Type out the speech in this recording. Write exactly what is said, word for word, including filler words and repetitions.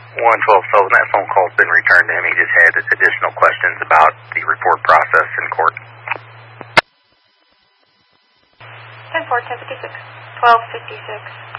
one twelve Sullivan, that phone call's been returned to him. He just had additional questions about the report process in court. ten four, ten fifty-six, twelve fifty-six.